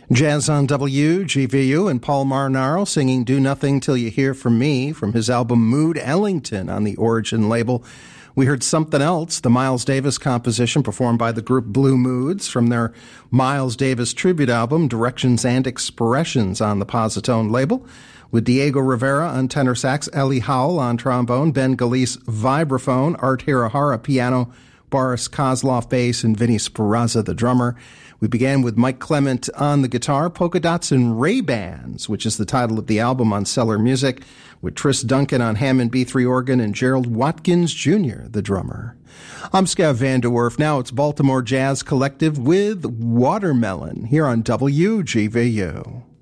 Jazz on WGVU and Paul Marinaro singing Do Nothing Till You Hear From Me from his album Mood Ellington on the Origin label. We heard Something Else, the Miles Davis composition performed by the group Blue Moods from their Miles Davis tribute album Directions and Expressions on the Positone label, with Diego Rivera on tenor sax, Ellie Howell on trombone, Ben Galice vibraphone, Art Hirahara piano, Boris Kozlov bass, and Vinny Speranza the drummer. We began with Mike Clement on the guitar, Polka Dots and Ray-Bans, which is the title of the album on Cellar Music, with Tris Duncan on Hammond B3 organ and Gerald Watkins Jr., the drummer. I'm Scav Van de Werf. Now it's Baltimore Jazz Collective with Watermelon here on WGVU.